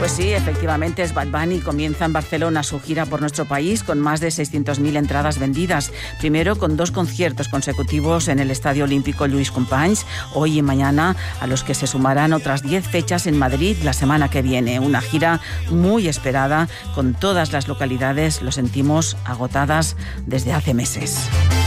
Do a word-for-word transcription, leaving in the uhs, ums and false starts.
Pues sí, efectivamente es Bad Bunny. Comienza en Barcelona su gira por nuestro país con más de seiscientas mil entradas vendidas. Primero con dos conciertos consecutivos en el Estadio Olímpico Lluís Companys, hoy y mañana, a los que se sumarán otras diez fechas en Madrid la semana que viene. Una gira muy esperada, con todas las localidades, lo sentimos, agotadas desde hace meses.